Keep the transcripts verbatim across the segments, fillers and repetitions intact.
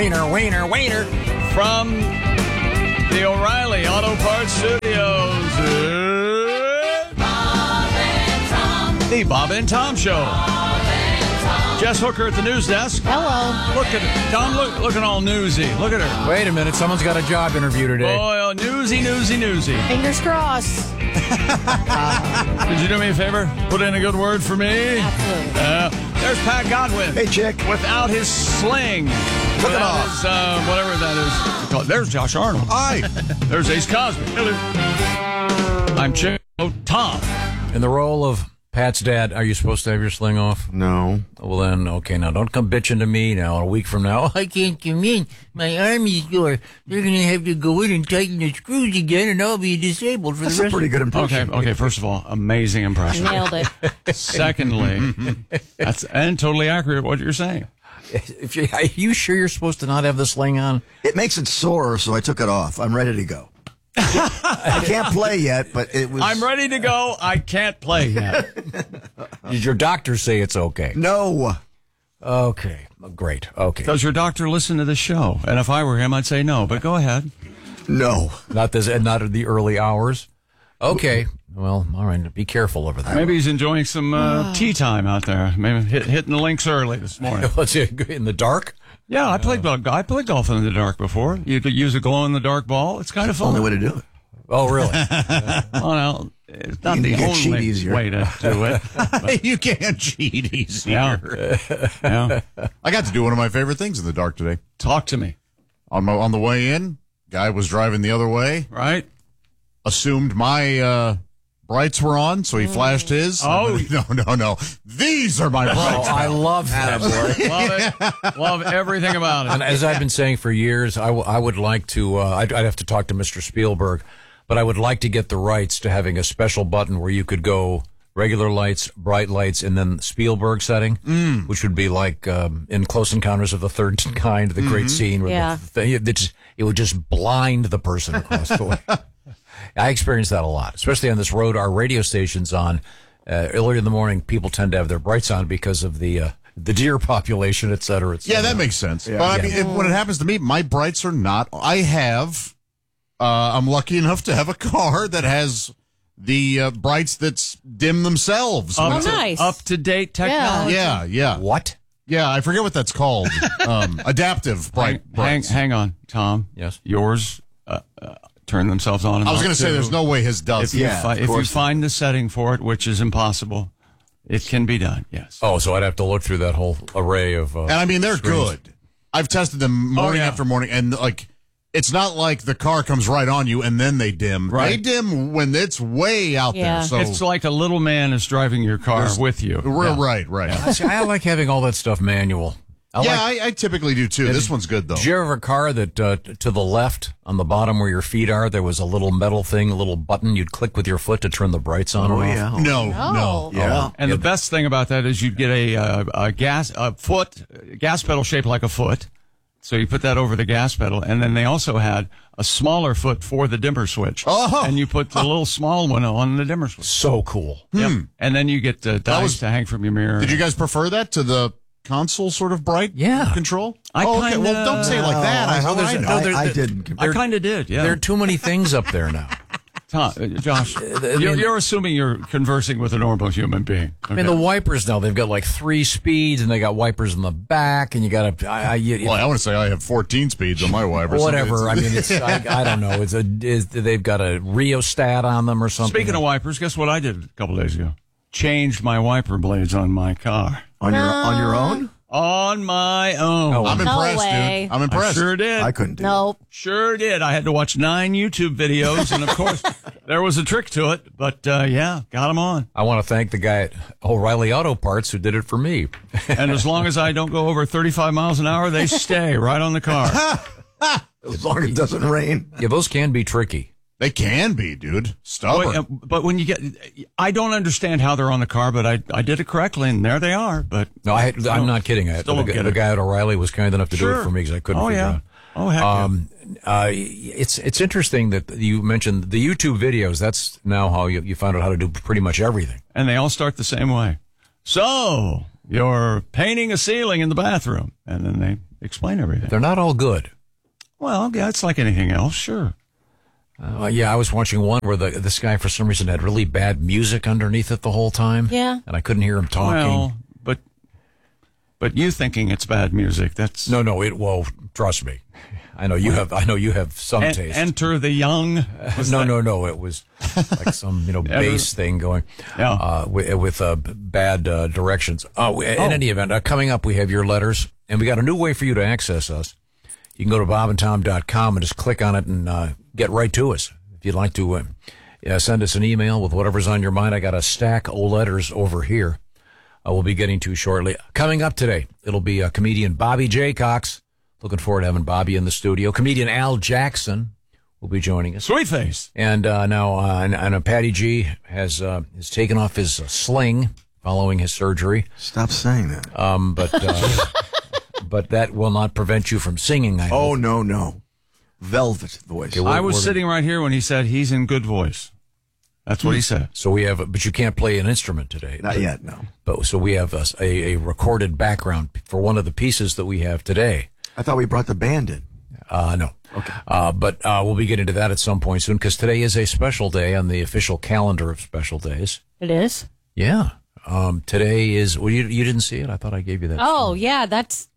Wiener, wiener, wiener. From the O'Reilly Auto Parts Studios, uh, Bob and Tom. the Bob and Tom Show. Bob and Tom. Jess Hooker at the news desk. Hello. Look at it. Tom, look, looking all newsy. Look at her. Wait a minute. Someone's got a job interview today. Boy, oh, newsy, newsy, newsy. Fingers crossed. Could you do me a favor? Put in a good word for me? Absolutely. Uh, there's Pat Godwin. Hey, chick. Without his sling. Look it Without off. his, uh, whatever that is. There's Josh Arnold. Hi. There's Ace Cosby. Hello. I'm Chick. Oh, Tom. In the role of Pat's dad, are you supposed to have your sling off? No. Well, then, okay, now don't come bitching to me now a week from now. I can't come in. My arm is sore. They're going to have to go in and tighten the screws again, and I'll be disabled for That's the a rest pretty of good Okay, impression. okay. First of all, amazing impression. Nailed it. Secondly, that's and totally accurate what you're saying. If you, are you sure you're supposed to not have the sling on? It makes it sore, so I took it off. I'm ready to go. I can't play yet, but it was... I'm ready to go. I can't play yet. Did your doctor say it's okay? No. Okay, great. Okay, Does your doctor listen to the show? And if I were him, I'd say no. But go ahead. No. not this, not at the early hours. Okay, well, all right. Be careful over there. Maybe he's enjoying some uh, tea time out there. Maybe hit, hitting the links early this morning. Let's see, in the dark. Yeah, I played I played golf in the dark before. You could use a glow in the dark ball. It's kind of fun. Only way to do it. Oh, really? Well, no, it's not You the can cheat only easier. way to do it. But, You can't cheat easier. yeah, yeah. I got to do one of my favorite things in the dark today. Talk to me, On my on the way in, guy was driving the other way, right? assumed my uh, brights were on, so he flashed his. Oh. no, no, no! These are my Oh, brights. I love that. Love it. Love everything about And it. as I've been saying for years, I, w- I would like to, uh, I'd, I'd have to talk to Mister Spielberg, but I would like to get the rights to having a special button where you could go regular lights, bright lights, and then Spielberg setting, mm. which would be like um, in Close Encounters of the Third Kind, the great scene where Yeah. the thing, it, just, it would just blind the person across the way. I experience that a lot, especially on this road. Our radio station's on uh, early in the morning. People tend to have their brights on because of the uh, the deer population, et cetera, et cetera. Yeah, that makes sense. But I mean, Yeah. it, when it happens to me, my brights are not. I have. Uh, I'm lucky enough to have a car that has the uh, brights that dim themselves. Up Oh, to, nice. Up to date technology. Yeah, yeah, What? yeah. I forget what that's called. um, adaptive Hang, bright. hang, brights. hang on, Tom. Yes. Yours uh, uh, turn themselves on. And I was off, going to say, too. there's no way his does. If you, Yeah, fi- of if you course. find the setting for it, which is impossible, it can be done. Yes. Oh, so I'd have to look through that whole array of. Uh, And I mean, they're screens. good. I've tested them morning Oh, yeah. after morning, and like, it's not like the car comes right on you and then they dim. Right. They dim when it's way out Yeah. there. So It's like a little man is driving your car There's- with you. We're Yeah. right, right. See, I like having all that stuff manual. I yeah, like, I, I typically do too. This one's good though. did you ever have a car that uh, t- to the left on the bottom where your feet are, there was a little metal thing, a little button you'd click with your foot to turn the brights on Oh, or off? yeah. No, Oh. no. Yeah. And the best thing about that is you'd get a, uh, a gas a foot gas pedal shaped like a foot. So you put that over the gas pedal, and then they also had a smaller foot for the dimmer switch. Oh. And you put the little small one on the dimmer switch. So cool. Yep. And then you get uh, dice was- to hang from your mirror. Did you guys prefer that to the console sort of bright Yeah. control? I oh, okay. kinda- Well, don't say it like that. I, Oh, how would there's I a- know? no, I, there- I there- didn't. I kind of did, yeah. There are too many things up there now. Tom, uh, Josh, you're, mean- you're assuming you're conversing with a normal human being. I mean, the wipers now, they've got like three speeds, and they got wipers in the back, and you got to, I, I, you, Well, I want to say I have fourteen speeds on my wipers. whatever. I It's- mean, it's, I, I don't know. It's a, is, they've got a rheostat on them or something. Speaking of wipers, guess what I did a couple days ago? Changed my wiper blades on my car. On your on your own? On my own. Oh, I'm No impressed, way. dude. I'm I impressed. sure did. I couldn't do Nope. Sure did. I had to watch nine YouTube videos, and of course, there was a trick to it. But uh, yeah, got them on. I want to thank the guy at O'Reilly Auto Parts who did it for me. And as long as I don't go over thirty-five miles an hour, they stay right on the car. it. As long as it doesn't rain. Yeah, those can be tricky. They can be, dude. Stubborn. Boy, uh, but when you get, I don't understand how they're on the car, but I I did it correctly, and there they are. But No, I, I'm not kidding. I, Still the, don't get the it. guy at O'Reilly was kind enough to do Sure. it for me because I couldn't Oh figure yeah. out. Oh heck yeah. Um, uh, it's it's interesting that you mentioned the YouTube videos. That's now how you, you found out how to do pretty much everything. And they all start the same way. So you're painting a ceiling in the bathroom, and then they explain everything. They're not all good. Well, yeah, it's like anything else, sure. Uh, yeah, I was watching one where the this guy, for some reason, had really bad music underneath it the whole time. Yeah. And I couldn't hear him talking. Well, but but you thinking it's bad music, that's... No, no, it, well, trust me. I know you have, I know you have some En- taste. Enter the Young. no, no, no. It was like some, you know, bass thing going Yeah. uh, with, with uh, b- bad uh, directions. Oh, in Oh. any event, uh, coming up, we have your letters, and we got a new way for you to access us. You can go to bob and tom dot com and just click on it and uh, get right to us. If you'd like to uh, yeah, send us an email with whatever's on your mind, I got a stack of letters over here uh, we'll be getting to shortly. Coming up today, it'll be uh, comedian Bobby Jaycox. Looking forward to having Bobby in the studio. Comedian Al Jackson will be joining us. Sweet face. And uh, now, uh, and, and uh, Patty G has uh, has taken off his uh, sling following his surgery. Stop saying that. Um, but uh, but that will not prevent you from singing. I Oh, hope. no, no. Velvet voice. Okay, I we're- was we're- sitting right here when he said he's in good voice. That's what he said. So we have, but you can't play an instrument today. Not yet, no. But so we have a, a, a recorded background for one of the pieces that we have today. I thought we brought the band in. Uh, no. Okay. Uh, but uh, we'll be getting to that at some point soon because today is a special day on the official calendar of special days. It is? Yeah. Um, today is, well, you, you didn't see it? I thought I gave you that. Oh, yeah, that's...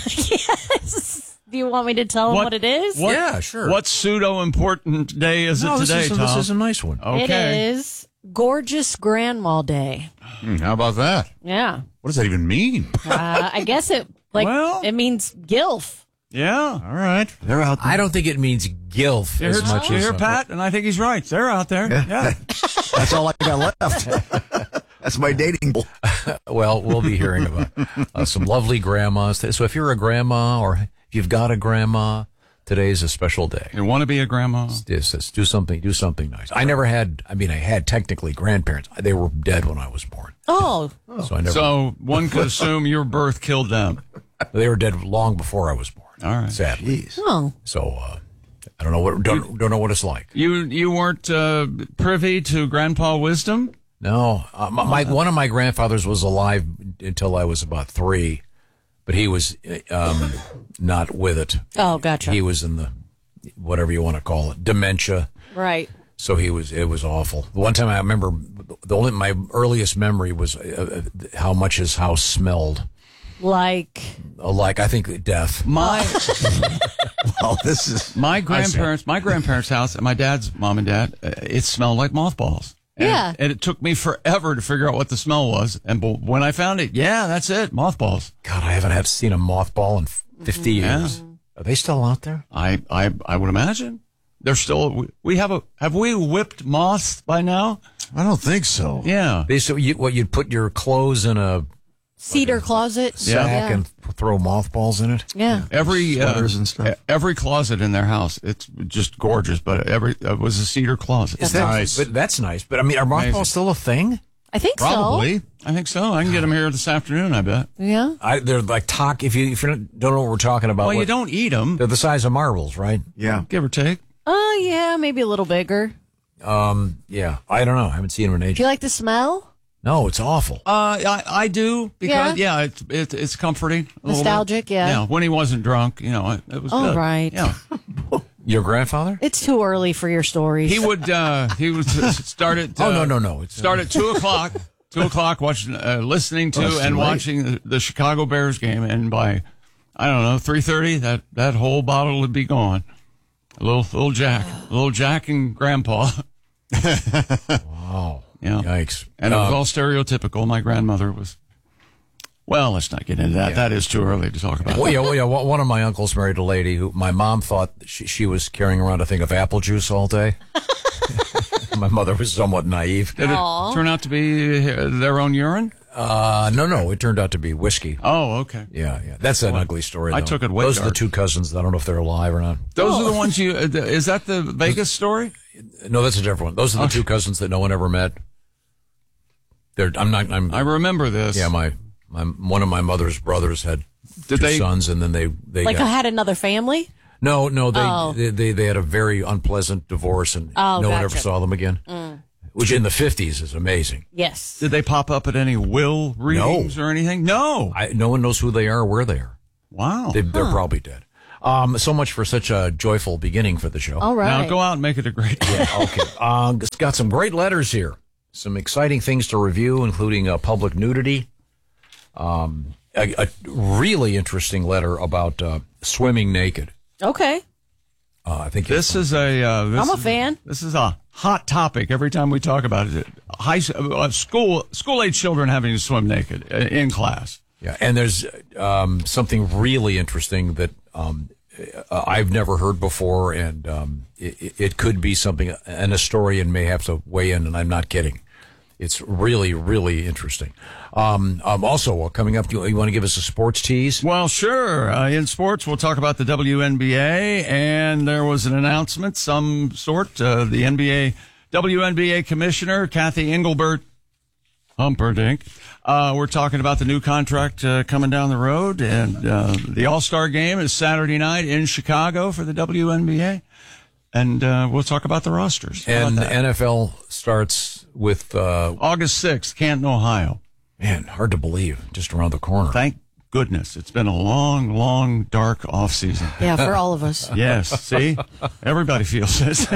yes. Do you want me to tell them what, it is? What, Yeah, sure. What pseudo-important day is no, it this today, is, Tom? this is a nice one. Okay. It is Gorgeous Grandma Day. Hmm, how about that? Yeah. What does that even mean? Uh, I guess it, like, Well- it means gilf. Yeah. All right. They're out there. I don't think it means gilf You as heard, much you as hear uh, Pat? And I think he's right. They're out there. Yeah. That's all I got left. That's my dating pool. Well, we'll be hearing about uh, some lovely grandmas. So if you're a grandma or if you've got a grandma, today's a special day. You want to be a grandma? Yes, let's do something, do something nice. I never had, I mean, I had technically grandparents. They were dead when I was born. Oh, So I never, So one could assume your birth killed them. they were dead long before I was born. All right. Sadly. Jeez. oh. So, uh, I don't know what, don't, don't know what it's like. You you weren't uh, privy to grandpa wisdom? No, uh, my, my one of my grandfathers was alive until I was about three, but he was um, not with it. Oh, gotcha. He was in the whatever you want to call it, dementia. Right. So he was. It was awful. The one time I remember, the only my earliest memory was uh, how much his house smelled. Like, Uh, like I think death. My Well, this is. my grandparents, my grandparents' house, my dad's mom and dad, uh, it smelled like mothballs. And, Yeah. and it took me forever to figure out what the smell was. And but when I found it, yeah, that's it, mothballs. God, I haven't had seen a mothball in fifty Yeah. years. Are they still out there? I I I would imagine they're still. we- We have a have we whipped moths by now? I don't think so. Yeah. They so you, what you'd put your clothes in a cedar closet. sack Yeah. and throw mothballs in it. Yeah. Every uh, Sweaters and stuff. e- every closet in their house, it's just gorgeous. But every it was a cedar closet. Is that, Nice. But that's nice. But I mean, are mothballs Amazing. still a thing? I think Probably. I think so. I can get them here this afternoon. I bet. so. Yeah. I, they're like talk. If you if you don't know what we're talking about, Well, you what- don't eat them, They're the size of marbles, right? Yeah. give or take. Oh, yeah, maybe a little bigger. Um, yeah. I don't know. I haven't seen them in Do ages. you like the smell? No, it's awful. Uh, I, I do because yeah, it's it's it's comforting, a little bit. Nostalgic, yeah. Yeah, when he wasn't drunk, you know, it, it was Oh, good. right. Yeah, Your grandfather? It's too early for your stories. he would uh, he would start at uh, Oh, no, no, no. It's, uh, start at two o'clock, two o'clock, watching, uh, listening to Oh, it's too and late. watching the, the Chicago Bears game, and by I don't know three thirty, that that whole bottle would be gone. A little little Jack, little Jack and Grandpa. Wow. Yeah. Yikes. And it was Uh, all stereotypical. My grandmother was. Well, let's not get into that. That is too early to talk about. well, yeah, well, yeah. One one of my uncles married a lady who my mom thought she, she was carrying around a thing of apple juice all day. My mother was somewhat naive. Did it Aw. turn out to be uh, their own urine? Uh, no, no, it turned out to be whiskey. Oh, okay. Yeah, yeah. That's an ugly story. I though. took it way Those are the dark. two cousins. I don't know if they're alive or not. Those are the ones you. Uh, th- is that the Vegas story? No, that's a different one. Those are the Okay. two cousins that no one ever met. They're. I'm not. I'm. I remember this. Yeah, my, my one of my mother's brothers had Did two they- sons, and then they they like got, I had another family? no, no, they, Oh. they they they had a very unpleasant divorce, and Oh, no one ever gotcha. saw them again. Which in the fifties is amazing. Yes. Did they pop up at any will readings or anything? No. I, no one knows who they are or where they are. Wow. They, they're probably dead. Um, so much for such a joyful beginning for the show. All right. Now go out and make it a great day. Okay. Um, it's got some great letters here. Some exciting things to review, including uh, public nudity. Um, a, a really interesting letter about uh, swimming naked. Okay. Uh, I think This is a. Uh, this I'm a is- fan. This is a hot topic every time we talk about it. High uh, school school age children having to swim naked uh, in class. Yeah, and there's um, something really interesting that um, uh, I've never heard before, and um, it, it could be something an historian may have to weigh in, and I'm not kidding. It's really, really interesting. Um, um, also, uh, coming up, you, you want to give us a sports tease? Well, sure. Uh, in sports, we'll talk about the W N B A, and there was an announcement, some sort. Uh, the N B A, W N B A commissioner, Kathy Engelbert Humperdinck. Uh, we're talking about the new contract uh, coming down the road, and uh, the All-Star game is Saturday night in Chicago for the W N B A, and uh, we'll talk about the rosters. How about And that? N F L starts with, uh, August sixth, Canton, Ohio. man, hard to believe, just around the corner. Thank goodness. It's been a long, long, dark off season. Yeah, for all of us. Yes, see? Everybody feels this.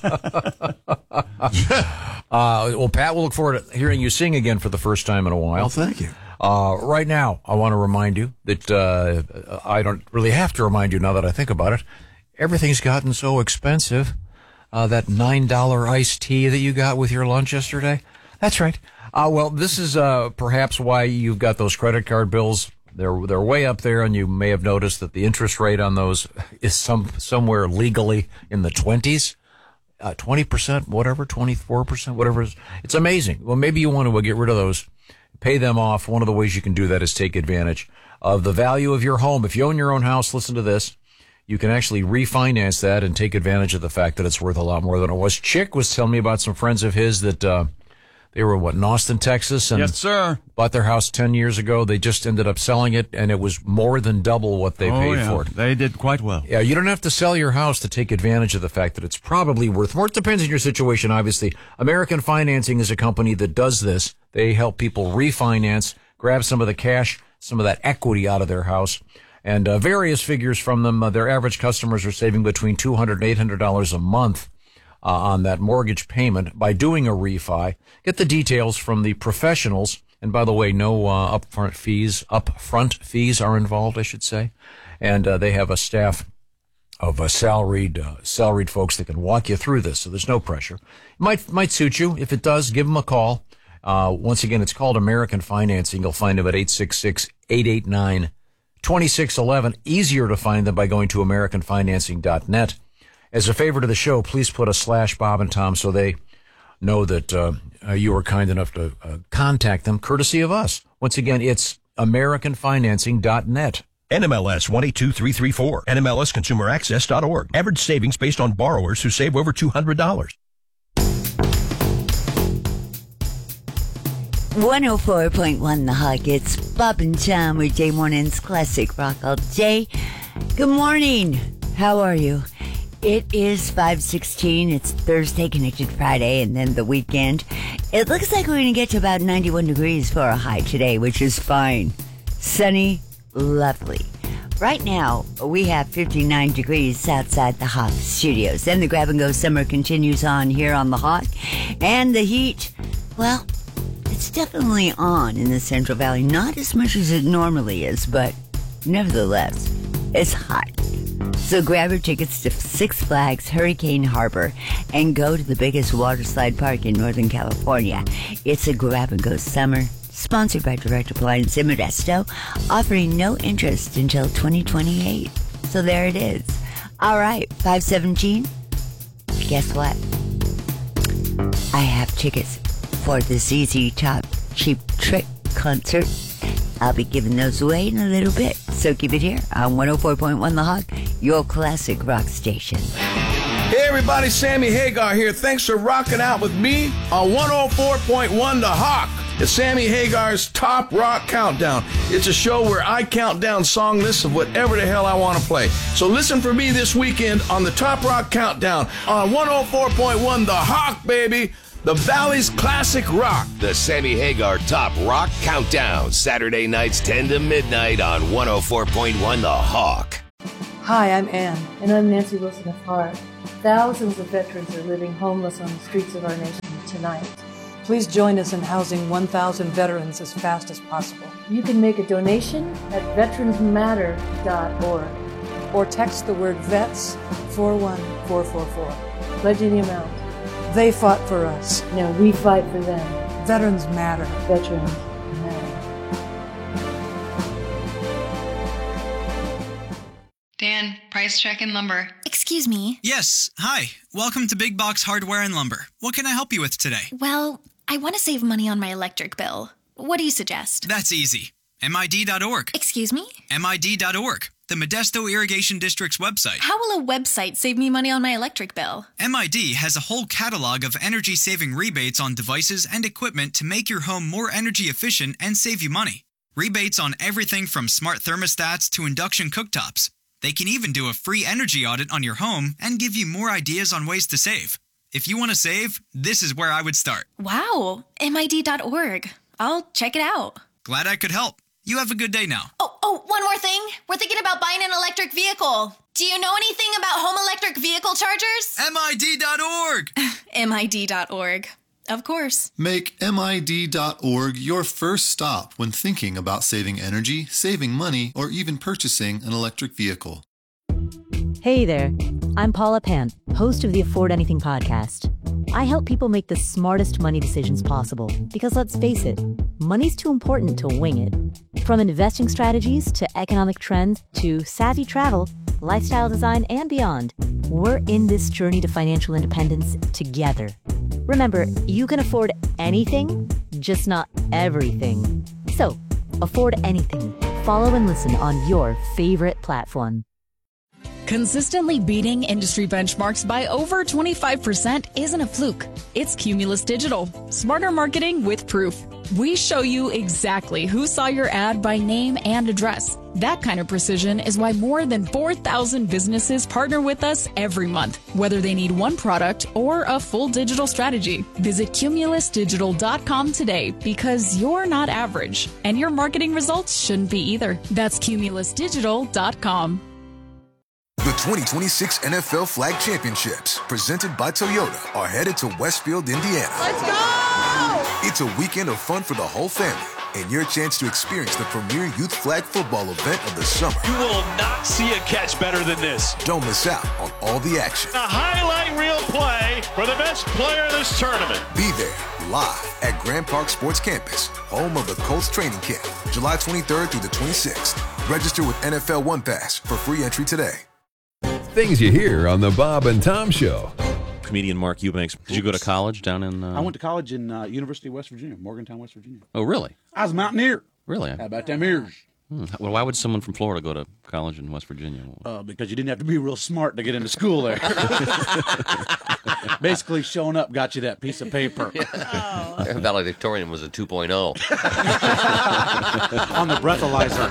Uh, well, Pat, we'll look forward to hearing you sing again for the first time in a while. Well, thank you. Uh, right now, I want to remind you that uh, I don't really have to remind you now that I think about it. Everything's gotten so expensive. Uh, that nine dollar iced tea that you got with your lunch yesterday. That's right. Uh, well, this is uh, perhaps why you've got those credit card bills. They're they're way up there, and you may have noticed that the interest rate on those is some somewhere legally in the twenties. Uh, twenty percent, whatever, twenty-four percent, whatever. It is. It's amazing. Well, maybe you want to uh, get rid of those, pay them off. One of the ways you can do that is take advantage of the value of your home. If you own your own house, listen to this. You can actually refinance that and take advantage of the fact that it's worth a lot more than it was. Chick was telling me about some friends of his that uh, they were, what, in Austin, Texas? And Yes, sir. bought their house ten years ago. They just ended up selling it, and it was more than double what they Oh, paid yeah. for it. They did quite well. Yeah, you don't have to sell your house to take advantage of the fact that it's probably worth more. It depends on your situation, obviously. American Financing is a company that does this. They help people refinance, grab some of the cash, some of that equity out of their house, and uh, various figures from them. Uh, their average customers are saving between two hundred dollars and eight hundred dollars a month uh, on that mortgage payment by doing a refi. Get the details from the professionals. And by the way, no uh, upfront fees. Upfront fees are involved, I should say. And uh, they have a staff of uh, salaried uh, salaried folks that can walk you through this. So there's no pressure. It might might suit you. If it does, give them a call. Uh, once again, it's called American Financing. You'll find them at eight six six, eight eight nine, two six one one. Easier to find them by going to american financing dot net. As a favor to the show, please put a slash Bob and Tom so they know that uh, uh, you were kind enough to uh, contact them, courtesy of us. Once again, it's american financing dot net. N M L S one eight two three three four, N M L S consumer access dot org. Average savings based on borrowers who save over two hundred dollars. one oh four point one The Hawk. It's Bob and Tom with Day Morning's Classic Rock all day. Good morning. How are you? It is five sixteen. It's Thursday, Connected Friday, and then the weekend. It looks like we're going to get to about ninety-one degrees for a high today, which is fine. Sunny, lovely. Right now, we have fifty-nine degrees outside the Hawk Studios. Then the grab and go summer continues on here on the Hawk. And the heat, well, it's definitely on in the Central Valley. Not as much as it normally is, but nevertheless, it's hot. So grab your tickets to Six Flags Hurricane Harbor and go to the biggest water slide park in Northern California. It's a grab and go summer, sponsored by Direct Appliance in Modesto, offering no interest until twenty twenty-eight. So there it is. All right, five seventeen. Guess what? I have tickets for the Z Z Top Cheap Trick concert. I'll be giving those away in a little bit. So keep it here on one oh four point one The Hawk, your classic rock station. Hey everybody, Sammy Hagar here. Thanks for rocking out with me on one oh four point one The Hawk. It's Sammy Hagar's Top Rock Countdown. It's a show where I count down song lists of whatever the hell I want to play. So listen for me this weekend on the Top Rock Countdown on one oh four point one The Hawk, baby. the Valley's classic rock. The Sammy Hagar Top Rock Countdown, Saturday nights ten to midnight on one oh four point one The Hawk. Hi, I'm Ann. And I'm Nancy Wilson of Heart. Thousands of veterans are living homeless on the streets of our nation tonight. Please join us in housing one thousand veterans as fast as possible. You can make a donation at veterans matter dot org or text the word VETS four one four four four. Pledge any amount. They fought for us. No, we fight for them. Veterans matter. Veterans matter. Dan, price check and lumber. Excuse me. Yes. Hi. Welcome to Big Box Hardware and Lumber. What can I help you with today? Well, I want to save money on my electric bill. What do you suggest? That's easy. M I D dot org. Excuse me? M I D dot org, the Modesto Irrigation District's website. How will a website save me money on my electric bill? M I D has a whole catalog of energy-saving rebates on devices and equipment to make your home more energy efficient and save you money. Rebates on everything from smart thermostats to induction cooktops. They can even do a free energy audit on your home and give you more ideas on ways to save. If you want to save, this is where I would start. Wow, M I D dot org. I'll check it out. Glad I could help. You have a good day now. Oh, oh, one more thing. We're thinking about buying an electric vehicle. Do you know anything about home electric vehicle chargers? M I D dot org. M I D dot org. Of course. Make M I D dot org your first stop when thinking about saving energy, saving money, or even purchasing an electric vehicle. Hey there, I'm Paula Pant, host of the Afford Anything podcast. I help people make the smartest money decisions possible because, let's face it, money's too important to wing it. From investing strategies to economic trends to savvy travel, lifestyle design, and beyond, we're in this journey to financial independence together. Remember, you can afford anything, just not everything. So, afford anything. Follow and listen on your favorite platform. Consistently beating industry benchmarks by over twenty-five percent isn't a fluke. It's Cumulus Digital. Smarter marketing with proof. We show you exactly who saw your ad by name and address. That kind of precision is why more than four thousand businesses partner with us every month, whether they need one product or a full digital strategy. Visit cumulus digital dot com today because you're not average, and your marketing results shouldn't be either. That's cumulus digital dot com. The twenty twenty-six N F L Flag Championships, presented by Toyota, are headed to Westfield, Indiana. Let's go! It's a weekend of fun for the whole family and your chance to experience the premier youth flag football event of the summer. You will not see a catch better than this. Don't miss out on all the action. A highlight reel play for the best player of this tournament. Be there live at Grand Park Sports Campus, home of the Colts training camp, July twenty-third through the twenty-sixth. Register with N F L One Pass for free entry today. Things you hear on the Bob and Tom Show. Comedian Mark Eubanks. Did you go to college down in... Uh... I went to college in uh, University of West Virginia, Morgantown, West Virginia. Oh, really? I was a mountaineer. Really? How about them ears? Hmm. Well, why would someone from Florida go to college in West Virginia? Uh, because you didn't have to be real smart to get into school there. Basically, showing up got you that piece of paper. Oh. Valedictorian was a two point oh. On the breathalyzer.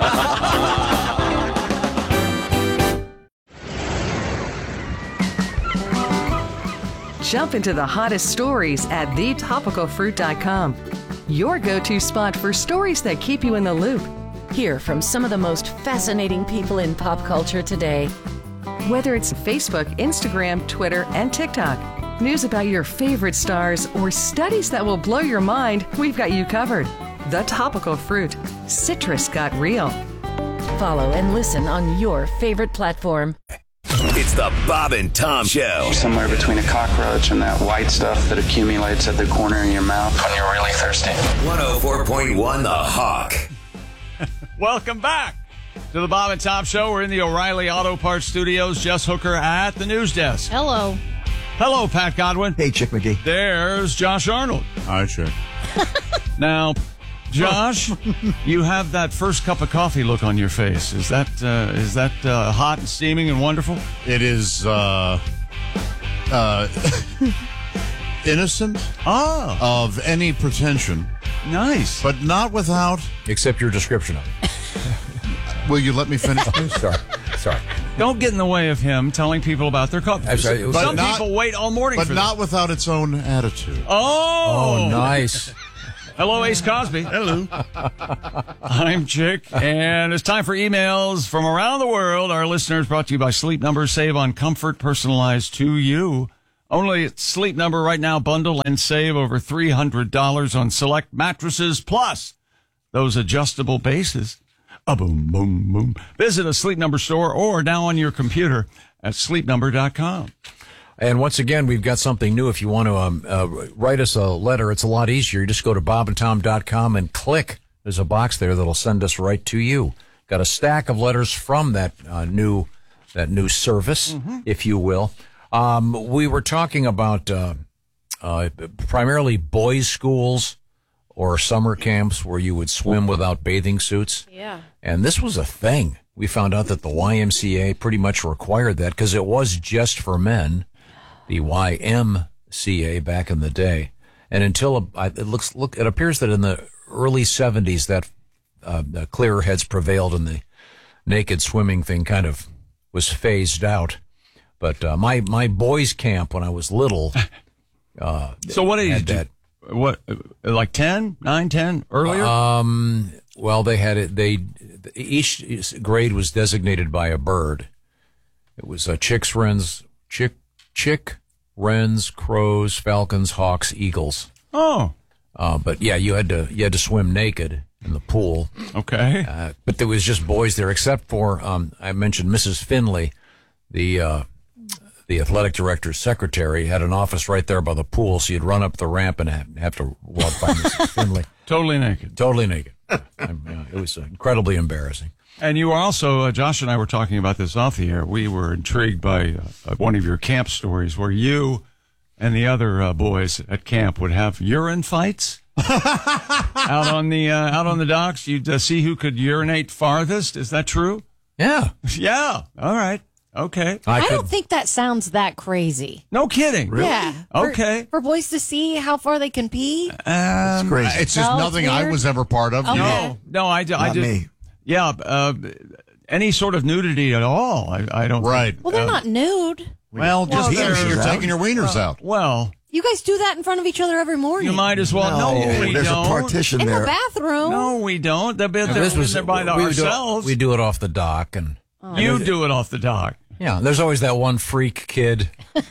Jump into the hottest stories at the topical fruit dot com. Your go-to spot for stories that keep you in the loop. Hear from some of the most fascinating people in pop culture today. Whether it's Facebook, Instagram, Twitter, and TikTok, news about your favorite stars, or studies that will blow your mind, we've got you covered. The Topical Fruit. Citrus got real. Follow and listen on your favorite platform. It's the Bob and Tom Show. Somewhere between a cockroach and that white stuff that accumulates at the corner of your mouth when you're really thirsty. one oh four point one The Hawk. Welcome back to the Bob and Tom Show. We're in the O'Reilly Auto Parts Studios. Jess Hooker at the news desk. Hello. Hello, Pat Godwin. Hey, Chick McGee. There's Josh Arnold. Hi, Chick. Now, Josh, you have that first cup of coffee look on your face. Is that uh, is that uh, hot and steaming and wonderful? It is uh, uh, innocent ah. of any pretension. Nice. But not without... Except your description of it. Will you let me finish? Sorry. Sorry. Don't get in the way of him telling people about their coffee. I'm sorry, it was- Some But not- people wait all morning But for not that. without its own attitude. Oh, Oh, nice. Hello, Ace Cosby. Hello. I'm Chick, and it's time for emails from around the world. Our listeners brought to you by Sleep Number. Save on comfort personalized to you. Only at Sleep Number right now. Bundle and save over three hundred dollars on select mattresses, plus those adjustable bases. A boom, boom, boom. Visit a Sleep Number store or now on your computer at sleep number dot com. And once again, we've got something new. If you want to um, uh, write us a letter, it's a lot easier. You just go to bob and tom dot com and click. There's a box there that'll send us right to you. Got a stack of letters from that uh, new that new service, mm-hmm. if you will. Um, we were talking about uh, uh, primarily boys' schools or summer camps where you would swim without bathing suits. Yeah. And this was a thing. We found out that the Y M C A pretty much required that because it was just for men. The Y M C A back in the day, and until uh, it looks look, it appears that in the early seventies that uh, the clearer heads prevailed, and the naked swimming thing kind of was phased out. But uh, my my boys' camp when I was little. Uh, so what age? had Did that? You, what like ten, nine, ten earlier? Um. Well, they had it. They each grade was designated by a bird. It was uh, chicks, wrens, chick. Chick, wrens, crows, falcons, hawks, eagles. Oh, uh, but yeah, you had to you had to swim naked in the pool. Okay, uh, but there was just boys there, except for um, I mentioned Missus Finley, the uh, the athletic director's secretary, had an office right there by the pool, so you'd run up the ramp and have, have to walk by Missus Finley, totally naked, totally naked. I, uh, it was incredibly embarrassing. And you were also, uh, Josh and I were talking about this off the air. We were intrigued by uh, one of your camp stories where you and the other uh, boys at camp would have urine fights out on the uh, out on the docks. You'd uh, see who could urinate farthest. Is that true? Yeah. Yeah. All right. Okay. I, I don't think that sounds that crazy. No kidding. Really? Yeah. For, okay. For boys to see how far they can pee? Um, it's crazy. It's just no, nothing it's I was ever part of. Okay. No. No, I, Not I did. me. Yeah. Uh, any sort of nudity at all. I, I don't. Right. Well, they're uh, not nude. Well, just Well, there, you're out. taking your wieners out. Well, You guys do that in front of each other every morning. you might as well. No, No, we there's don't. a partition in there. the bathroom. No, we don't. They're, they're, This was they're by we would do it- ourselves. We do it off the dock, and You do it off the dock. yeah, there's always that one freak kid.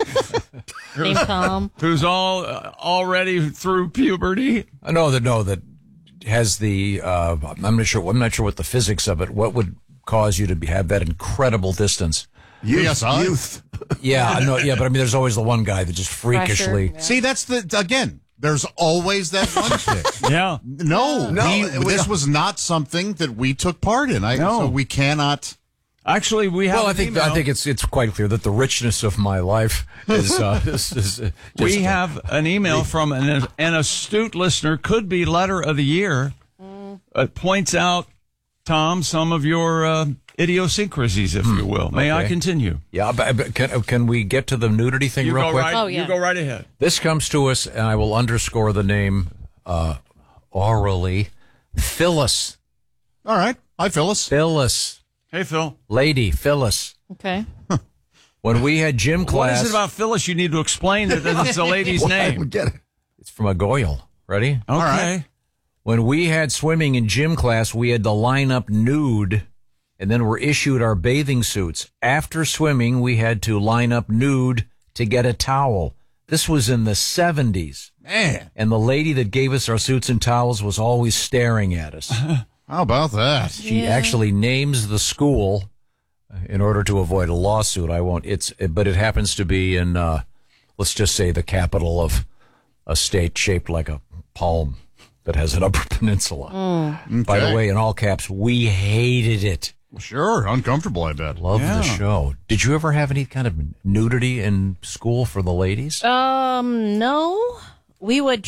Named Tom. Who's all uh, already through puberty? I know that no that has the. Uh, I'm not sure. I'm not sure what the physics of it. What would cause you to be, have that incredible distance? Youth. Yes, I- youth. Yeah, no, yeah, but I mean, there's always the one guy that just freakishly. Pressure. See, that's the again. There's always that one chick. Yeah. No, No, we, we this don't. was not something that we took part in. I, No. So we cannot. Actually, we have. Well, I an think email. I think it's it's quite clear that the richness of my life is. Uh, is, is uh, just, we have an email from an, an astute listener, could be letter of the year. Mm. Uh, points out, Tom, some of your uh, idiosyncrasies, if you will. May I Okay. continue? Yeah, but, but can can we get to the nudity thing You real go quick? right. Oh, yeah. You go right ahead. This comes to us, and I will underscore the name uh, orally. Phyllis. All right. Hi, Phyllis. Phyllis. Hey, Phil. Lady Phyllis. Okay. When we had gym What class. is it about Phyllis? You need to explain that it's a lady's Well, I name. would get it. It's from a Goyle. Ready? Okay. right. When we had swimming in gym class, we had to line up nude, and then were issued our bathing suits. After swimming, we had to line up nude to get a towel. This was in the seventies. Man, And the lady that gave us our suits and towels was always staring at us. how about that? She Yeah. actually names the school in order to avoid a lawsuit. I won't. It's but it happens to be in, uh, let's just say, the capital of a state shaped like a palm that has an upper peninsula. By the Okay. way, in all caps, we hated it. Sure, uncomfortable, I bet. Love Yeah. the show. Did you ever have any kind of nudity in school for the ladies? Um, no. We would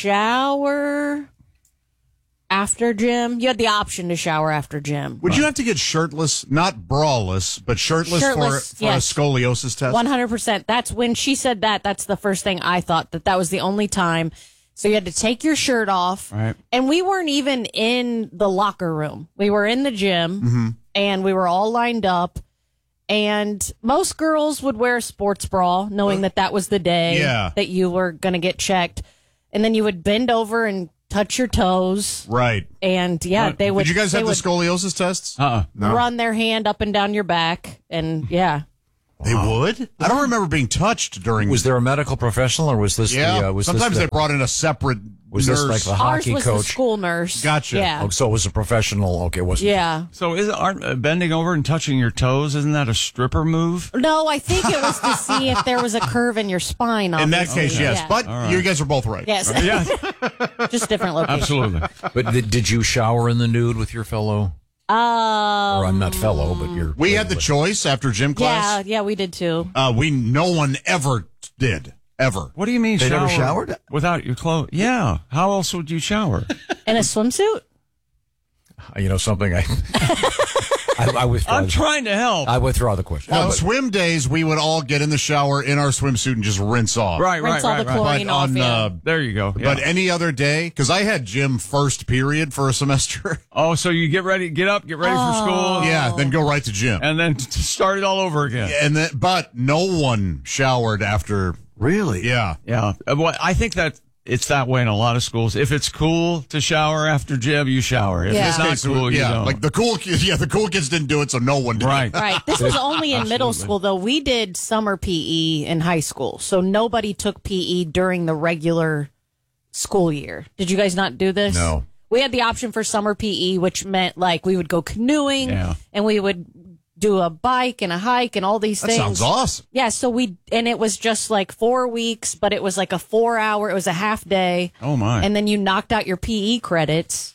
shower after gym. You had the option to shower after gym. Would you have to get shirtless, not braless, but shirtless, Shirtless, for, for yes. a scoliosis test? one hundred percent. That's when she said that. That's the first thing I thought, that that was the only time. So you had to take your shirt off. Right. And we weren't even in the locker room. We were in the gym Mm-hmm. and we were all lined up. and most girls would wear a sports bra, knowing that that was the day Yeah. that you were going to get checked. And then you would bend over and touch your toes. Right. And yeah, they would. Did you guys they have the would scoliosis tests? Uh-uh. run their hand up and down your back, and yeah. They would? I don't remember being touched during. Was there a medical professional, or was this Yeah. the? Uh, was Sometimes this the, they brought in a separate Was nurse. this like the Ours hockey was coach? the school nurse. Gotcha. Yeah. Oh, so it was a professional. Okay, it wasn't. Yeah. So is, aren't uh, bending over and touching your toes, isn't that a stripper move? No, I think it was to see if there was a curve in your spine. In that obviously. case, yes. Yeah. But right. you guys are both right. Yes. Yeah, Just different locations. absolutely. But did, did you shower in the nude with your fellow? Um, Or I'm not fellow, but you're. We had the choice after gym yeah, class. yeah, we did too. Uh, we no one ever did ever. What do you mean They shower never showered? without your clothes? Yeah. How else would you shower? In a swimsuit? You know something? I. I, I withdraw. I'm the- trying to help. I withdraw the question. On swim days, we would all get in the shower in our swimsuit and just rinse off. Right, right, Rinse all right, the right. chlorine But off, on, yeah. uh, There you go. But Yeah. any other day, because I had gym first period for a semester. Oh, so you get ready, get up, get ready for school. Yeah, then go right to gym. And then t- start it all over again. And then, but no one showered after. Really? Yeah. Yeah. Uh, Well, I think that it's that way in a lot of schools. If it's cool to shower after gym, you shower. If Yeah. it's not Case, cool, you yeah, don't. like the cool kids. Yeah, the cool kids didn't do it, so no one did. right. Right. This was only in middle school, though. We did summer P E in high school, so nobody took P E during the regular school year. Did you guys not do this? No. We had the option for summer P E, which meant like we would go canoeing Yeah. and we would do a bike and a hike and all these That things. sounds awesome. Yeah, so we, and it was just like four weeks, but it was like a four hour, it was a half day. Oh, my. And then you knocked out your P E credits.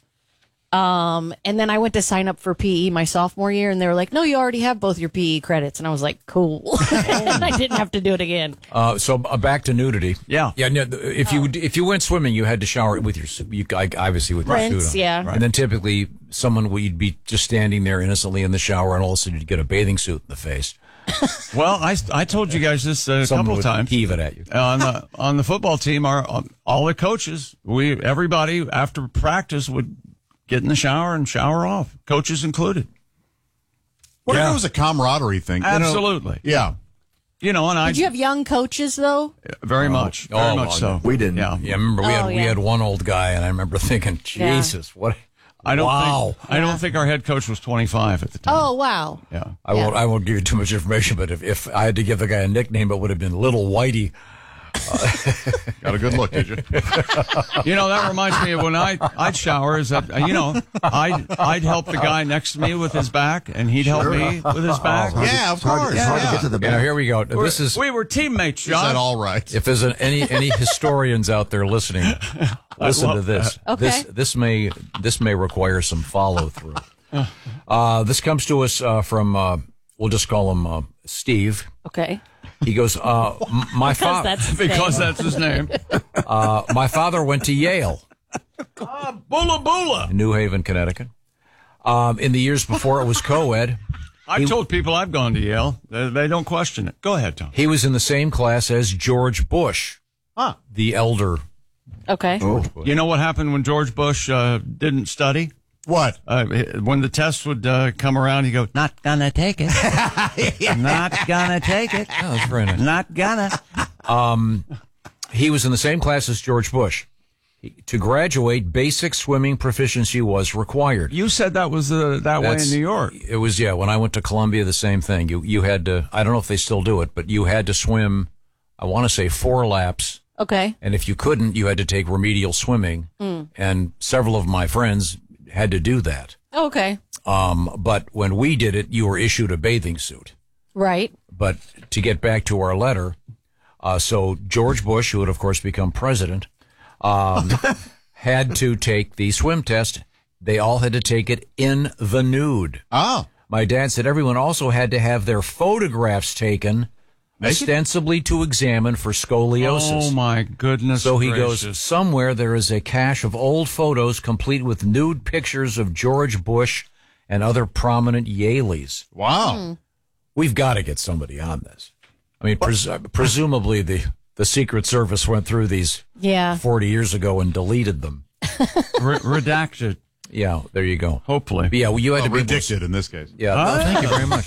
Um, and then I went to sign up for P E my sophomore year, and they were like, no, you already have both your P E credits. And I was like, cool. And I didn't have to do it again. Uh, so uh, back to nudity. Yeah. Yeah. No, if you if you went swimming, you had to shower with your suit. You I- obviously with your Rinse, suit on. yeah. And then typically someone would be just standing there innocently in the shower, and all of a sudden you'd get a bathing suit in the face. Well, I, I told you guys this a Someone couple would times. heave it at you. on the on the football team, our um, all the coaches, we everybody after practice would get in the shower and shower off, coaches included. What if Yeah. it was a camaraderie thing? You know? Absolutely. Yeah. You know, and I Did you have young coaches, though? very much, very oh, much so. We didn't. Yeah. Yeah, I remember we Oh, had we yeah. had one old guy, and I remember thinking, Yeah. Jesus, what? I don't wow. think I don't think our head coach was twenty-five at the time. Oh, wow. Yeah. I won't. I won't give you too much information, but if, if I had to give the guy a nickname, it would have been Little Whitey. Got a good look, did you? You know, that reminds me of when I, I'd shower is that, uh, you know, I'd, I'd help the guy next to me with his back and he'd help me with his back. Yeah, of It's hard, course. it's hard Yeah. to get to the You know, back. here we go. We're- This is we were teammates, Is John. that all right? if there's an, any any historians out there listening, listen to love this. that. Okay. This this may this may require some follow through. Uh, this comes to us uh, from uh, we'll just call him uh, Steve. Okay. He goes, uh, m- my Because father. that's his because name. that's his name. Uh, my father went to Yale, Bula Bula. New Haven, Connecticut. Um, in the years before it was co-ed, I've told people I've gone to Yale. They, they don't question it. Go ahead, Tom. he was in the same class as George Bush, Huh. the elder. Okay. Oh. You know what happened when George Bush uh, didn't study? What? Uh, when the test would uh, come around, he'd go, not gonna take it. Not gonna take it. Oh, that's very nice. Not gonna. Um, he was in the same class as George Bush. He, to graduate, basic swimming proficiency was required. You said that was uh, that way in That's- New York. It was, yeah. When I went to Columbia, the same thing. You you had to. I don't know if they still do it, but you had to swim. I want to say four laps, Okay. and if you couldn't, you had to take remedial swimming. Mm. And several of my friends had to do that. Okay. Um, but when we did it, you were issued a bathing suit. Right. But to get back to our letter, uh, so George Bush, who had of course become president, um, had to take the swim test. They all had to take it in the nude. Oh. My dad said everyone also had to have their photographs taken, Naked? ostensibly to examine for scoliosis. Oh my goodness! So he gracious. goes, somewhere there is a cache of old photos complete with nude pictures of George Bush and other prominent Yaleys. Wow. Hmm. We've got to get somebody on this. I mean, pres- presumably the, the Secret Service went through these Yeah. forty years ago and deleted them. Re- redacted. Yeah, there you go. Hopefully. But yeah, well, you had Oh, to be predicted in this case. Yeah, no, thank you very much.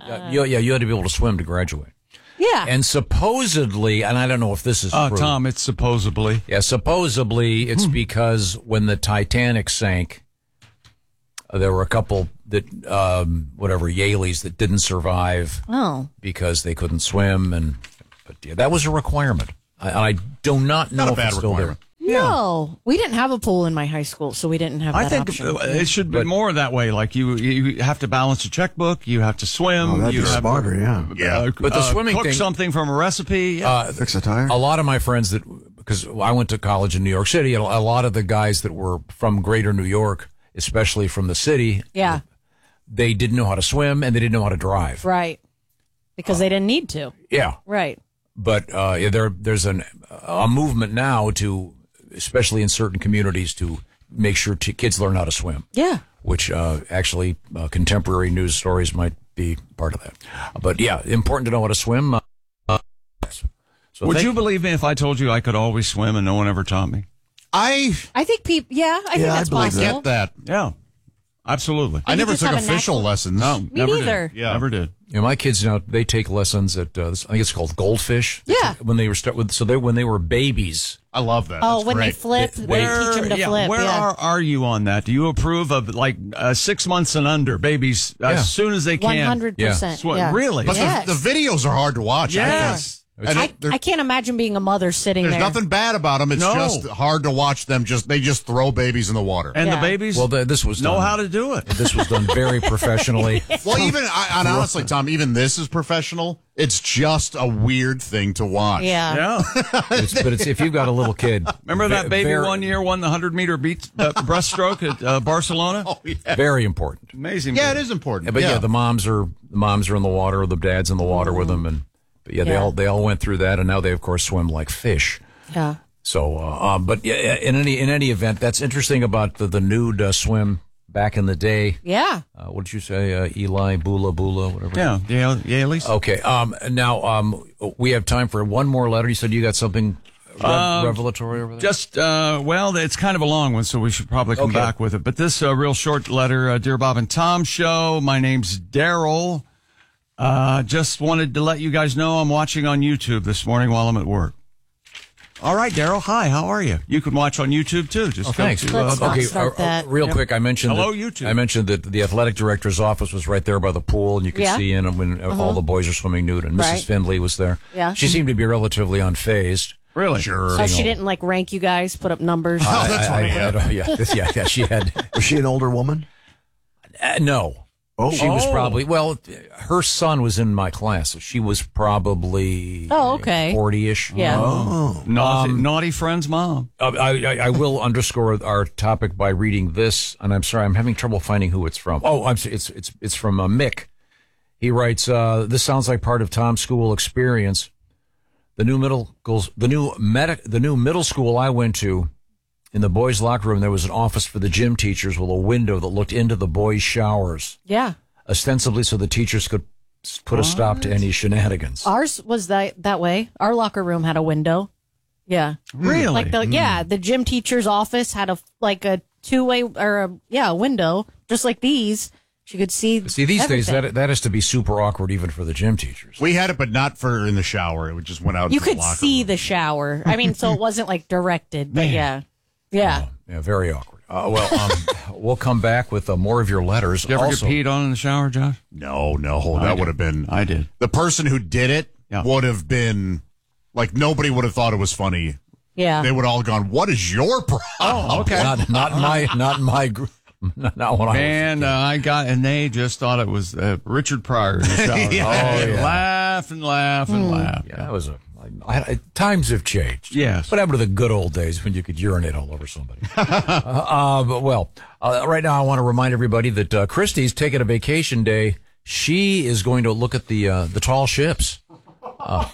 Uh, you, yeah, you had to be able to swim to graduate. Yeah. And supposedly, and I don't know if this is Uh, true. Tom, it's supposedly. Yeah, supposedly it's Hmm. because when the Titanic sank, uh, there were a couple that, um, whatever, Yaleys that didn't survive Oh. because they couldn't swim. And but yeah, that was a requirement. I, I do not know Not a if bad it's still requirement. No, we didn't have a pool in my high school, so we didn't have I that think option. it should be more that way. Like you, you have to balance a checkbook. You have to swim. Oh, that'd you be have smarter, to, yeah. Uh, But the uh, swimming cook thing- something from a recipe. Yeah. Uh, Fix a tire. A lot of my friends that, because I went to college in New York City, and a lot of the guys that were from greater New York, especially from the city, Yeah, they didn't know how to swim and they didn't know how to drive. right. Because they didn't need to. Yeah. Right. But uh, yeah, there, there's an, a movement now to, especially in certain communities, to make sure t- kids learn how to swim. Yeah. Which uh, actually uh, contemporary news stories might be part of that. But yeah, important to know how to swim. Uh, so Would thank- you believe me if I told you I could always swim and no one ever taught me? I I think people. Yeah, I think yeah, that's I believe possible. get that. Yeah, absolutely. I you never just took have a official natural- lessons. No, Me never neither. did. Yeah. Never did. Yeah, my kids now they take lessons at uh, this, I think it's called Goldfish. Yeah. When they were start with, so they when they were babies. I love that. Oh, That's when they great. flip, They- they they- teach them to yeah, flip. where yeah. are, are you on that? Do you approve of like uh, six months and under babies uh, Yeah. as soon as they can? One hundred percent. Sw- Yeah. Really? But Yes. the, the videos are hard to watch. I Yes. think. And I, it- there- I can't imagine being a mother sitting there's there. nothing bad about them. It's No. just hard to watch them. Just they just throw babies in the water. And Yeah. the babies Well, the, this was know done, how to do it. This was done very professionally. Well, even I, and honestly, Tom, even this is professional. It's just a weird thing to watch. Yeah. Yeah. It's, but it's if you've got a little kid. Remember that ve- baby very, one year won the hundred meter beat uh, breaststroke at uh, Barcelona? Oh, yeah. Very important. Amazing. Yeah, baby. it is important. Yeah, but yeah. yeah, the moms are the moms are in the water, or the dads in the water with them, and but yeah, they Yeah. all they all went through that, and now they of course swim like fish. Yeah. So, uh, um, but yeah, in any in any event, that's interesting about the the nude uh, swim back in the day. Yeah. Uh, what did you say, uh, Eli Bula Bula, whatever? Yeah, yeah, yeah, at least. Okay. Um. Now, um, we have time for one more letter. You said you got something rev- Um, revelatory over there. Just, uh, well, it's kind of a long one, so we should probably come Okay. back with it. But this uh, real short letter, uh, Dear Bob and Tom Show, my name's Daryl. Uh, just wanted to let you guys know I'm watching on YouTube this morning while I'm at work. All right, Daryl. Hi, how are you? You can watch on YouTube too. Just Oh, go thanks. to, Let's uh, not okay, start uh, uh, that. real Yep. quick, I mentioned Hello, that, YouTube. I mentioned that the athletic director's office was right there by the pool, and you could Yeah. see in when all the boys are swimming nude, and Missus Right. Findlay was there. Yeah. She seemed to be relatively unfazed. Really? Sure. Oh, she didn't like rank you guys, put up numbers. I, Oh, that's I- funny, I- yeah. I don't- yeah, yeah, yeah, she had. Was she an older woman? Uh, no. Oh. She was Oh. probably, well, her son was in my class, so she was probably Oh, okay. forty-ish. Yeah. Oh. naughty, Um, naughty friend's mom. Uh, I, I, I will underscore our topic by reading this, and I'm sorry, I'm having trouble finding who it's from. Oh, I'm sorry, it's it's it's from uh, Mick. He writes, uh, "This sounds like part of Tom's school experience. The new middle schools, the new medic, the new middle school I went to, in the boys' locker room, there was an office for the gym teachers with a window that looked into the boys' showers, Yeah. ostensibly so the teachers could s- put a stop to any shenanigans." Ours was that that way. Our locker room had a window. Yeah. Really? Like the yeah, the gym teacher's office had a like a two way or a yeah, a window, just like these. She could see See, these days everything. that that has to be super awkward even for the gym teachers. we had it, but not for in the shower. It would just went out. you into the could locker see room. the shower. I mean, so it wasn't like directed, but yeah. Yeah. Yeah, very awkward. Uh, well, um, we'll come back with uh, more of your letters. Did you ever also, get peed on in the shower, Josh? No, no, I that did. would have been. I did. The person who did it Yeah. would have been like nobody would have thought it was funny. Yeah. They would all gone, "What is your problem?" Oh, okay. not not in my not in my group. Not, not when And uh, I got, and they just thought it was uh, Richard Pryor in the shower. Yeah. Oh, yeah. Laugh and laugh and laugh. I was. Yeah, that was a. I, I, times have changed. Yes. What happened to the good old days when you could urinate all over somebody? uh, uh, but, well, uh, right now I want to remind everybody that uh, Christy's taking a vacation day. She is going to look at the uh, the tall ships. Uh,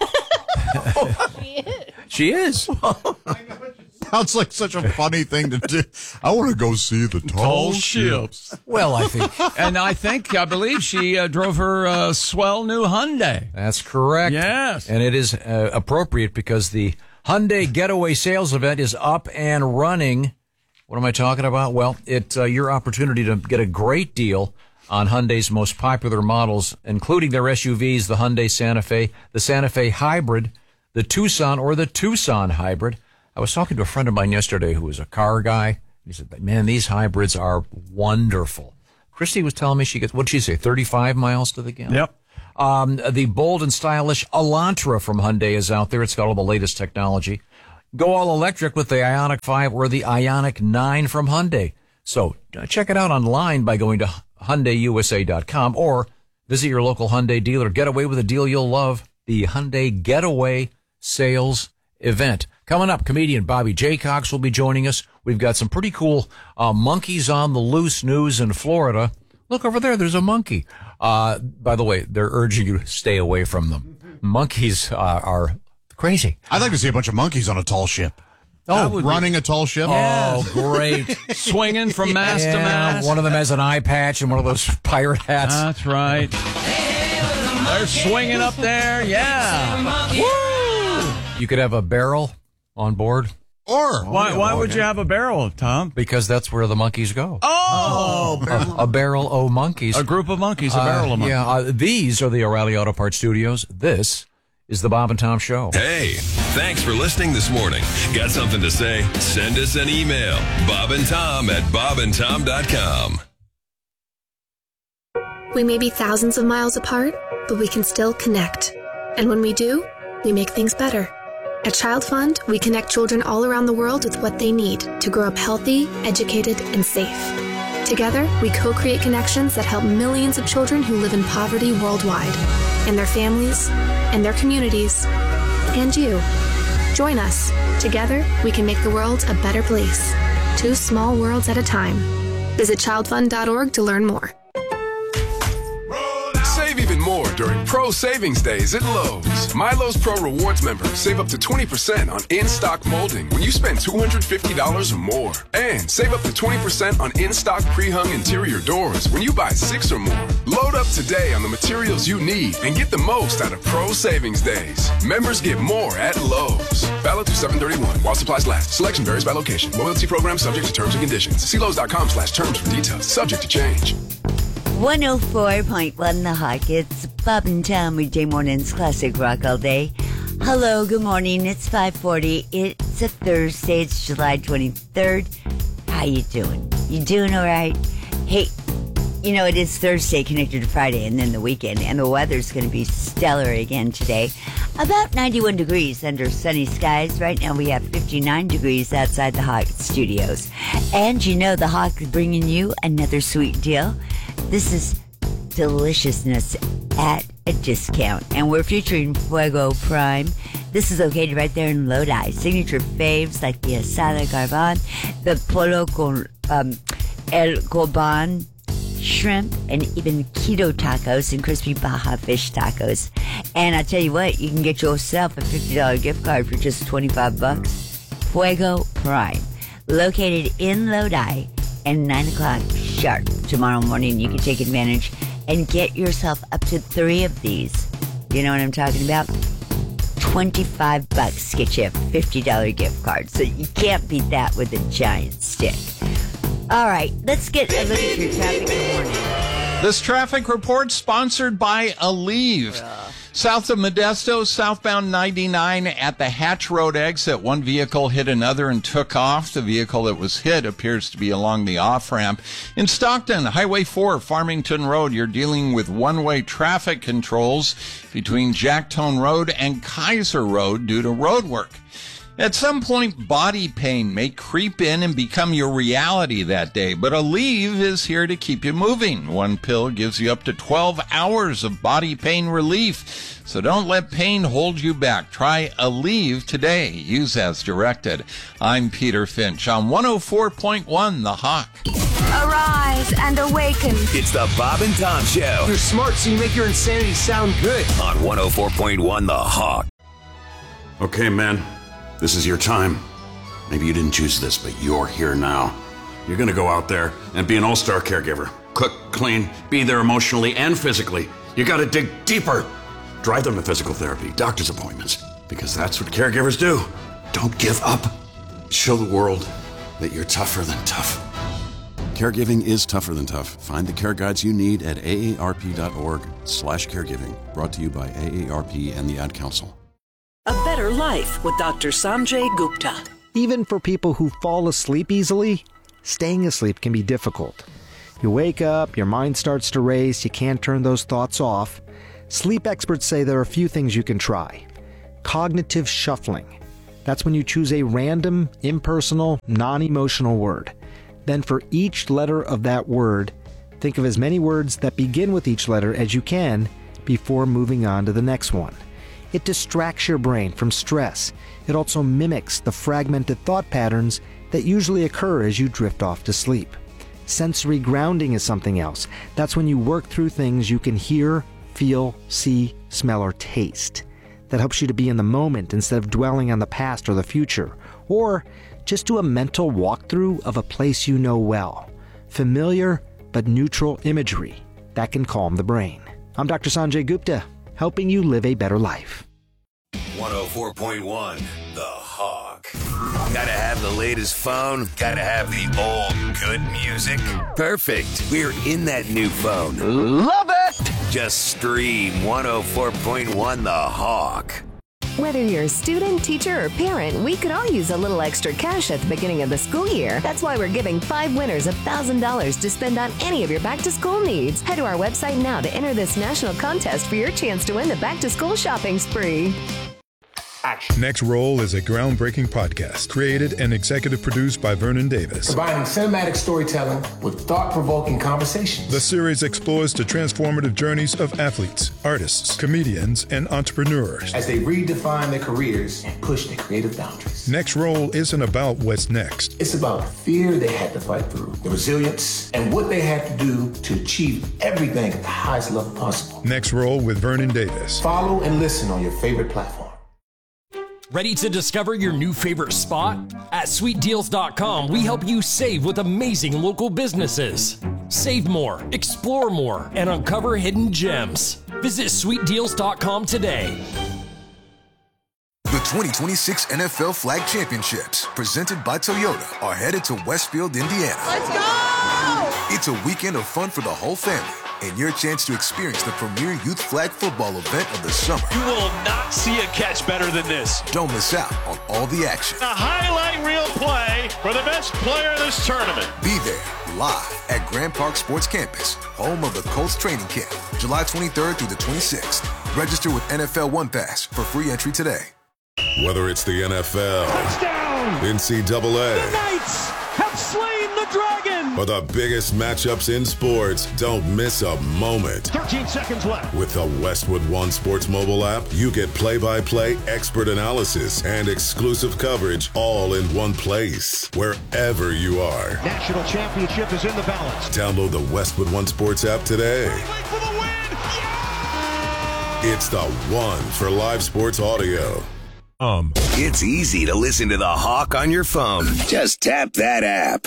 she is. Sounds like such a funny thing to do. I want to go see the tall, Tall ships. ships. Well, I think And I think, I believe she uh, drove her uh, swell new Hyundai. that's correct. Yes. And it is uh, appropriate because the Hyundai Getaway Sales Event is up and running. What am I talking about? Well, it's uh, your opportunity to get a great deal on Hyundai's most popular models, including their S U Vs, the Hyundai Santa Fe, the Santa Fe Hybrid, the Tucson, or the Tucson Hybrid. I was talking to a friend of mine yesterday who was a car guy. He said, man, these hybrids are wonderful. Christy was telling me she gets, what'd she say, thirty-five miles to the gallon? Yep. Um, the bold and stylish Elantra from Hyundai is out there. It's got all the latest technology. Go all electric with the Ioniq five or the Ioniq nine from Hyundai. So uh, check it out online by going to Hyundai U S A dot com or visit your local Hyundai dealer. Get away with a deal you'll love. The Hyundai Getaway Sales Event. Coming up, comedian Bobby Jaycox will be joining us. We've got some pretty cool uh, monkeys on the loose news in Florida. Look over there, there's a monkey. Uh, by the way, they're urging you to stay away from them. Monkeys uh, are crazy. I'd like to see a bunch of monkeys on a tall ship. Oh, running be... a tall ship. Oh, great. Swinging from mast yeah, to mast. One of them has an eye patch and one of those pirate hats. That's right. They're swinging up there. Yeah. Woo! You could have a barrel on board. Or why? Why would you have a barrel, Tom? Because that's where the monkeys go. Oh, a, a barrel of monkeys. A group of monkeys. A uh, barrel of monkeys. Yeah. Uh, these are the O'Reilly Auto Parts Studios. This is the Bob and Tom Show. Hey, thanks for listening this morning. Got something to say? Send us an email. Bob and Tom at bob and tom dot com. We may be thousands of miles apart, but we can still connect. And when we do, we make things better. At Child Fund, we connect children all around the world with what they need to grow up healthy, educated, and safe. Together, we co-create connections that help millions of children who live in poverty worldwide, and their families, and their communities, and you. Join us. Together, we can make the world a better place. Two small worlds at a time. Visit child fund dot org to learn more. Save even more during Pro Savings Days at Lowe's. My Lowe's Pro Rewards members save up to twenty percent on in-stock molding when you spend two hundred fifty dollars or more. And save up to twenty percent on in-stock pre-hung interior doors when you buy six or more. Load up today on the materials you need and get the most out of Pro Savings Days. Members get more at Lowe's. Valid through seven thirty-one while supplies last. Selection varies by location. Loyalty program subject to terms and conditions. See Lowe's dot com slash terms for details. Subject to change. one oh four point one The Hawk. It's Bob and Tom with J Morning's Classic Rock all day. Hello, good morning. It's five forty. It's a Thursday. It's July twenty-third. How you doing? You doing all right? Hey, you know, it is Thursday connected to Friday and then the weekend, and the weather's going to be stellar again today. About ninety-one degrees under sunny skies. Right now we have fifty-nine degrees outside the Hawk Studios. And you know the Hawk is bringing you another sweet deal. This is deliciousness at a discount, and we're featuring Fuego Prime. This is located right there in Lodi. Signature faves like the asada carbon, the polo con um, el coban shrimp, and even keto tacos and crispy Baja fish tacos. And I tell you what, you can get yourself a fifty dollars gift card for just twenty-five bucks. Fuego Prime, located in Lodi, and nine o'clock sharp tomorrow morning. You can take advantage and get yourself up to three of these. You know what I'm talking about? twenty-five bucks get you a fifty dollars gift card. So you can't beat that with a giant stick. All right, let's get a look at your traffic in the morning. This traffic report sponsored by Aleve. Yeah. South of Modesto, southbound ninety-nine at the Hatch Road exit, one vehicle hit another and took off. The vehicle that was hit appears to be along the off-ramp. In Stockton, Highway four, Farmington Road, you're dealing with one-way traffic controls between Jacktone Road and Kaiser Road due to road work. At some point, body pain may creep in and become your reality that day, but Aleve is here to keep you moving. One pill gives you up to twelve hours of body pain relief, so don't let pain hold you back. Try Aleve today. Use as directed. I'm Peter Finch on one oh four point one The Hawk. Arise and awaken. It's the Bob and Tom Show. You're smart, so you make your insanity sound good. On one oh four point one The Hawk. Okay, man. This is your time. Maybe you didn't choose this, but you're here now. You're gonna go out there and be an all-star caregiver. Cook, clean, be there emotionally and physically. You gotta dig deeper. Drive them to physical therapy, doctor's appointments, because that's what caregivers do. Don't give up. Show the world that you're tougher than tough. Caregiving is tougher than tough. Find the care guides you need at aarp.org slash caregiving. Brought to you by A A R P and the Ad Council. A better life with Doctor Sanjay Gupta. Even for people who fall asleep easily, staying asleep can be difficult. You wake up, your mind starts to race, you can't turn those thoughts off. Sleep experts say there are a few things you can try. Cognitive shuffling. That's when you choose a random, impersonal, non-emotional word. Then for each letter of that word, think of as many words that begin with each letter as you can before moving on to the next one. It distracts your brain from stress. It also mimics the fragmented thought patterns that usually occur as you drift off to sleep. Sensory grounding is something else. That's when you work through things you can hear, feel, see, smell, or taste. That helps you to be in the moment instead of dwelling on the past or the future. Or just do a mental walkthrough of a place you know well. Familiar but neutral imagery that can calm the brain. I'm Doctor Sanjay Gupta, helping you live a better life. one oh four point one, The Hawk. Gotta have the latest phone, gotta have the old good music. Perfect. We're in that new phone. Love it! Just stream one oh four point one The Hawk. Whether you're a student, teacher, or parent, we could all use a little extra cash at the beginning of the school year. That's why we're giving five winners one thousand dollars to spend on any of your back-to-school needs. Head to our website now to enter this national contest for your chance to win the back-to-school shopping spree. Next Roll is a groundbreaking podcast created and executive produced by Vernon Davis. Combining cinematic storytelling with thought-provoking conversations. The series explores the transformative journeys of athletes, artists, comedians, and entrepreneurs as they redefine their careers and push their creative boundaries. Next Roll isn't about what's next. It's about the fear they had to fight through, the resilience, and what they had to do to achieve everything at the highest level possible. Next Roll with Vernon Davis. Follow and listen on your favorite platform. Ready to discover your new favorite spot? At sweet deals dot com, we help you save with amazing local businesses. Save more, explore more, and uncover hidden gems. Visit sweet deals dot com today. The twenty twenty-six N F L Flag Championships, presented by Toyota, are headed to Westfield, Indiana. Let's go! It's a weekend of fun for the whole family, and your chance to experience the premier youth flag football event of the summer. You will not see a catch better than this. Don't miss out on all the action. A highlight reel play for the best player of this tournament. Be there live at Grand Park Sports Campus, home of the Colts training camp, July twenty-third through the twenty-sixth. Register with N F L One Pass for free entry today. Whether it's the N F L, touchdown, N C double A, the Knights have slain the dragon, or the biggest matchups in sports, don't miss a moment. thirteen seconds left. With the Westwood One Sports mobile app, you get play-by-play expert analysis and exclusive coverage all in one place, wherever you are. National championship is in the balance. Download the Westwood One Sports app today. Wait for the win. Yeah! It's the one for live sports audio. Um, it's easy to listen to The Hawk on your phone. Just tap that app.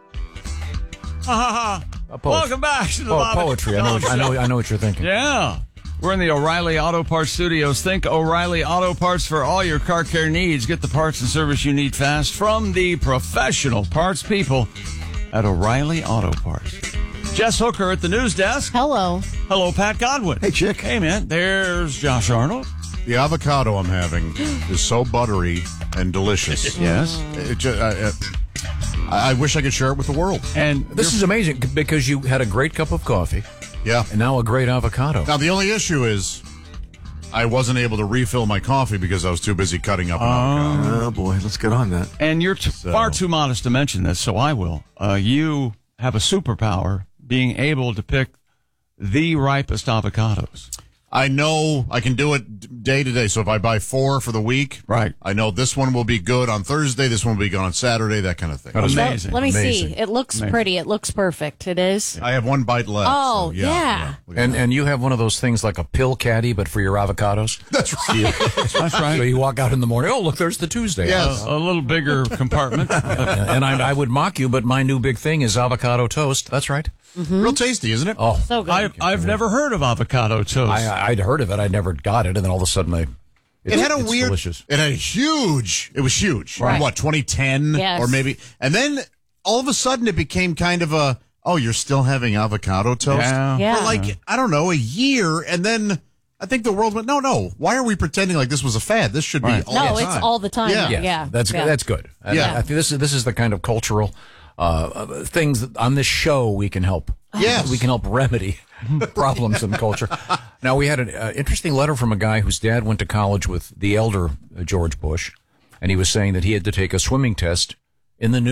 Ha ha ha. Welcome back to the oh, Bob poetry. I know, what, I know. I know what you're thinking. Yeah. We're in the O'Reilly Auto Parts Studios. Think O'Reilly Auto Parts for all your car care needs. Get the parts and service you need fast from the professional parts people at O'Reilly Auto Parts. Jess Hooker at the news desk. Hello. Hello, Pat Godwin. Hey, chick. Hey, man. There's Josh Arnold. The avocado I'm having is so buttery and delicious. Yes. It just, I, I, I wish I could share it with the world. And this is amazing because you had a great cup of coffee. Yeah. And now a great avocado. Now, the only issue is I wasn't able to refill my coffee because I was too busy cutting up an avocado. Oh, boy. Let's get on that. And you're t- So- far too modest to mention this, so I will. Uh, you have a superpower being able to pick the ripest avocados. I know I can do it day to day. So if I buy four for the week, right, I know this one will be good on Thursday, this one will be good on Saturday, that kind of thing. Amazing. Let me Amazing. see. It looks Amazing. pretty. It looks perfect. It is. I have one bite left. Oh, so yeah. yeah. yeah. And and you have one of those things like a pill caddy, but for your avocados. That's right. That's right. So you walk out in the morning. Oh, look, there's the Tuesday. Yes. Uh, a little bigger compartment. And I, I would mock you, but my new big thing is avocado toast. That's right. Mm-hmm. Real tasty, isn't it? Oh, so good. I, I've never heard of avocado toast. I, I'd heard of it. I never got it, and then all of a sudden, I. It, It had a it's weird. Delicious. It had a huge. It was huge. Right. What, twenty ten Yes. or maybe? And then all of a sudden it became kind of a, oh, you're still having avocado toast? Yeah. Yeah. For like, I don't know, a year. And then I think the world went, no, no. Why are we pretending like this was a fad? This should be Right. all No, the time. it's all the time. Yeah. Yeah. Yes, that's yeah. that's good. I- Yeah. I, think this is this is the kind of cultural uh, things that on this show we can help. Yes. we can help remedy problems in culture. Now we had an uh, interesting letter from a guy whose dad went to college with the elder uh, George Bush, and he was saying that he had to take a swimming test in the new.